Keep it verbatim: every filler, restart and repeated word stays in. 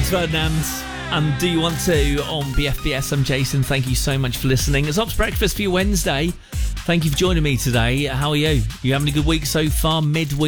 Franz Ferdinand and Do You Want To on B F B S. I'm Jason. Thank you so much for listening. It's Ops Breakfast for your Wednesday. Thank you for joining me today. How are you? You having a good week so far? Midweek